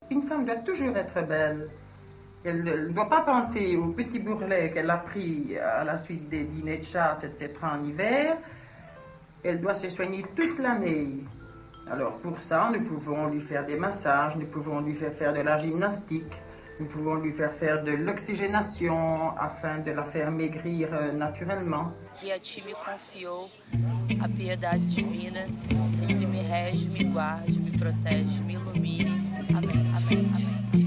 Une femme doit toujours être belle. Elle ne doit pas penser aux petits bourrelets qu'elle a pris à la suite des dîners de chasse, etc. en hiver. Elle doit se soigner toute l'année. Alors pour ça, nous pouvons lui faire des massages, nous pouvons lui faire de la gymnastique, nous pouvons lui faire de l'oxygénation afin de la faire maigrir naturellement. Que a ti me confiou, a piedade divina sempre me rege, me guarde, me protege, me ilumine. Amém, amém, amém.